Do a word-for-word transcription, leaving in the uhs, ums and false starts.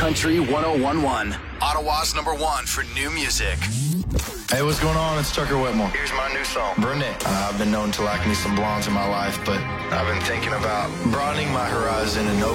Country one oh one point one. Ottawa's number one for new music. Hey, what's going on? It's Tucker Whitmore. Here's my new song, Burnett. Uh, I've been known to like me some blondes in my life, but I've been thinking about broadening my horizon and